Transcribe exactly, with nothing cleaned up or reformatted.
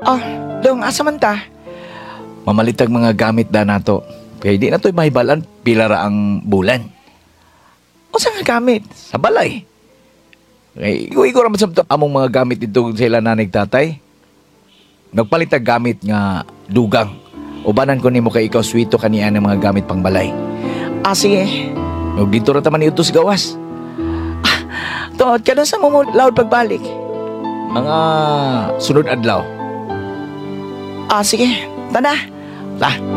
Ah, dong, asa man ta? Mamalitag mga gamit da nato. Kaya di na to'y mahibalan pila ra ang bulan. O sa nga gamit? Sa balay. Kaya igo-igo raman sa among mga gamit dito sila nanig tatay. Nagpalitag gamit nga dugang. Ubanan ko nimo kay ikaw swito kaniya ng mga gamit pang balay. Ah, sige. Huwag dito ra taman ito sa gawas. Ah, tungod ka na sa mo loud pagbalik. Mga sunod adlaw. Ah, sige. Tana. Ta.